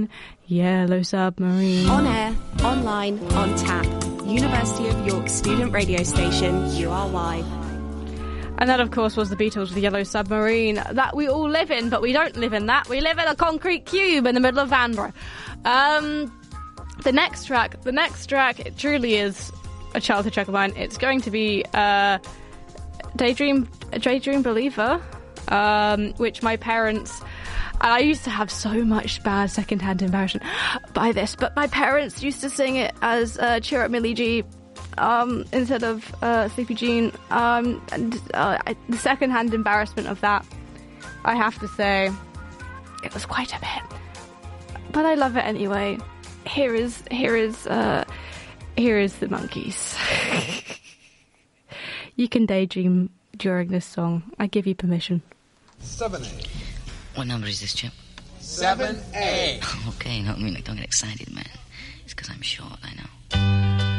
Yellow Submarine. On air, online, on tap. University of York student radio station, URY. And that, of course, was the Beatles with the Yellow Submarine that we all live in, but we don't live in that. We live in a concrete cube in the middle of Vanbrugh. The next track, it truly is a childhood track of mine. It's going to be Daydream Believer, which my parents... And I used to have so much bad second-hand embarrassment by this, but my parents used to sing it as Cheer Up Millie G instead of Sleepy Jean. And the second-hand embarrassment of that, I have to say, it was quite a bit. But I love it anyway. Here is the Monkees. You can daydream during this song. I give you permission. 7A. What number is this, Chip? 7A. Okay, don't get excited, man. It's because I'm short, I know.